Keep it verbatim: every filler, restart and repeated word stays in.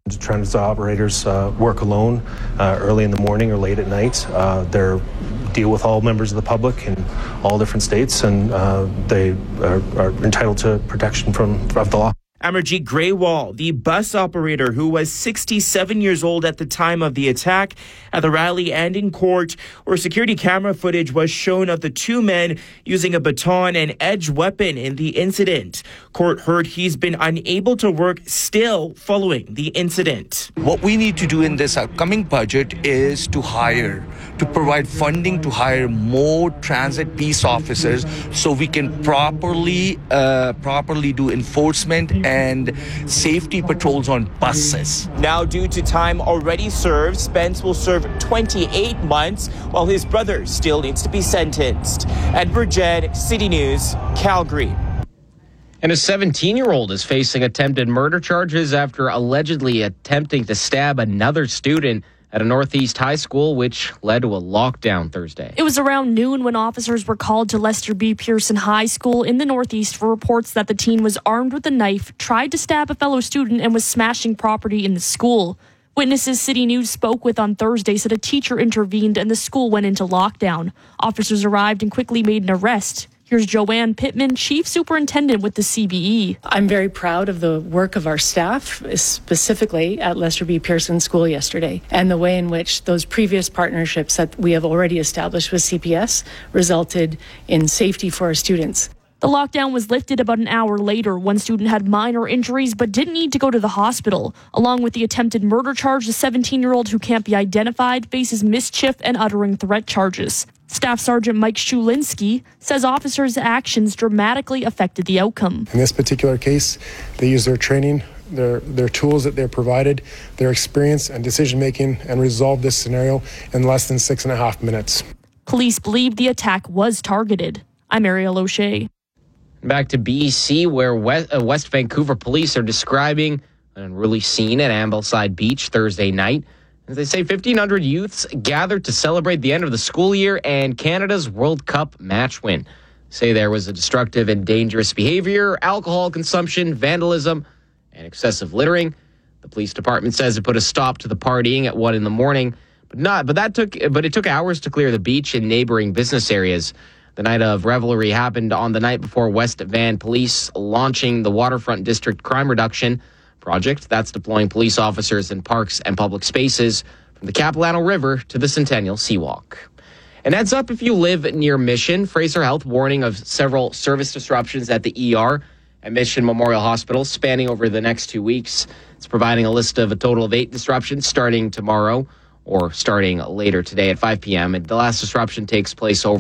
Transit operators uh, work alone uh, early in the morning or late at night. Uh, they deal with all members of the public in all different states, and uh, they are, are entitled to protection from of the law. Amarjeet Grewal, the bus operator who was sixty-seven years old at the time of the attack at the rally and in court, where security camera footage was shown of the two men using a baton and edged weapon in the incident. Court heard he's been unable to work still following the incident. What we need to do in this upcoming budget is to hire, to provide funding to hire more transit peace officers so we can properly, uh, properly do enforcement and safety patrols on buses. Now, due to time already served, Spence will serve twenty-eight months while his brother still needs to be sentenced. Edward Jed, City News, Calgary. And a seventeen-year-old is facing attempted murder charges after allegedly attempting to stab another student at a Northeast high school, which led to a lockdown Thursday. It was around noon when officers were called to Lester B. Pearson High School in the Northeast for reports that the teen was armed with a knife, tried to stab a fellow student, and was smashing property in the school. Witnesses City News spoke with on Thursday said a teacher intervened and the school went into lockdown. Officers arrived and quickly made an arrest. Here's Joanne Pittman, Chief Superintendent with the C B E. I'm very proud of the work of our staff, specifically at Lester B. Pearson School yesterday, and the way in which those previous partnerships that we have already established with C P S resulted in safety for our students. The lockdown was lifted about an hour later. One student had minor injuries but didn't need to go to the hospital. Along with the attempted murder charge, the seventeen-year-old who can't be identified faces mischief and uttering threat charges. Staff Sergeant Mike Schulinski says officers' actions dramatically affected the outcome. In this particular case, they used their training, their their tools that they're provided, their experience and decision-making, and resolved this scenario in less than six and a half minutes. Police believe the attack was targeted. I'm Ariel O'Shea. Back to B C, where West, uh, West Vancouver police are describing an unruly scene at Ambleside Beach Thursday night. As they say, fifteen hundred youths gathered to celebrate the end of the school year and Canada's World Cup match win. Say there was a destructive and dangerous behavior, alcohol consumption, vandalism, and excessive littering. The police department says it put a stop to the partying at one in the morning, but not. But that took. But it took hours to clear the beach and neighboring business areas. The night of revelry happened on the night before West Van Police launching the Waterfront District Crime Reduction Project. That's deploying police officers in parks and public spaces from the Capilano River to the Centennial Seawalk. And heads up if you live near Mission. Fraser Health warning of several service disruptions at the E R at Mission Memorial Hospital spanning over the next two weeks. It's providing a list of a total of eight disruptions starting tomorrow or starting later today at five p.m. And the last disruption takes place over